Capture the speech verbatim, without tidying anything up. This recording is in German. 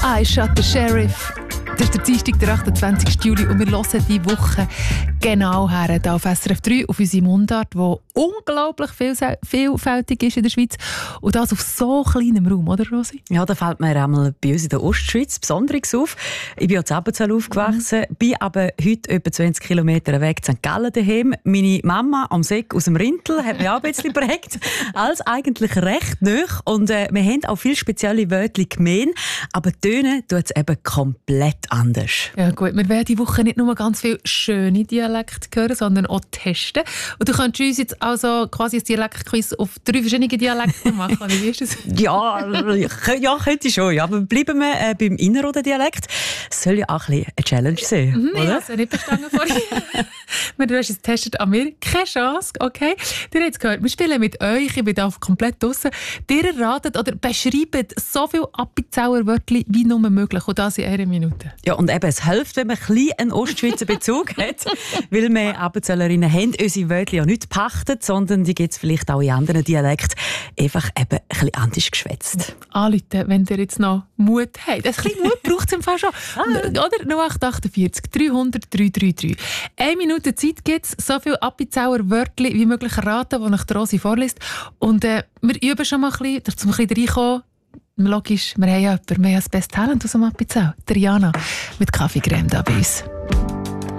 I shot the sheriff. Das ist der Dienstag, der achtundzwanzigsten Juli und wir hören diese Woche genau her, hier auf S R F drei, auf unsere Mundart, die unglaublich vielfältig ist in der Schweiz und das auf so kleinem Raum, oder Rosi? Ja, da fällt mir einmal bei uns in der Ostschweiz Besonderes auf. Ich bin ja in Appenzell aufgewachsen, mhm. bin aber heute etwa zwanzig Kilometer weg in Sankt Gallen daheim. Meine Mama am Seck aus dem Rintel hat mich auch ein bisschen geprägt, als eigentlich recht nah. Und äh, wir haben auch viele spezielle Wörter gemein, aber tönen tut es eben komplett anders. Ja gut, wir werden diese Woche nicht nur ganz viele schöne Dialekte hören, sondern auch testen. Und du könntest uns jetzt also quasi ein Dialektquiz auf drei verschiedene Dialekte machen, oder wie ist das? ja, ja, könnte ich schon. Ja. Aber bleiben wir äh, beim Innerrhoden-Dialekt. Es soll ja auch ein bisschen eine Challenge sein, mhm, oder? Ich habe es ja nicht verstanden vorhin. Du hast es getestet an mir. Keine Chance, okay? Ihr habt es gehört, wir spielen mit euch, ich bin da komplett draussen. Ihr erratet oder beschreibt so viele Appenzeller Wörter wie nur möglich. Und das in einer Minute. Ja, und eben, es hilft, wenn man ein bisschen einen Ostschweizer Bezug hat, weil wir Appenzellerinnen haben unsere Wörter ja nicht gepachtet, sondern die gibt es vielleicht auch in anderen Dialekten einfach eben ein bisschen anders geschwätzt. Anrufen, wenn ihr jetzt noch Mut habt. Ein bisschen Mut braucht es im Fall schon. Ah. Oder? null acht acht vier dreihundert dreihundertdreiunddreißig. Eine Minute Zeit gibt es, so viele Appenzeller Wörter wie möglich erraten, die euch die Rosi vorliest. Und äh, wir üben schon mal ein bisschen, um ein bisschen reinkommen. Logisch, wir haben ja jemanden, wir haben das beste Talent aus dem Appenzell. Der Jana mit Kaffeecreme da bei uns.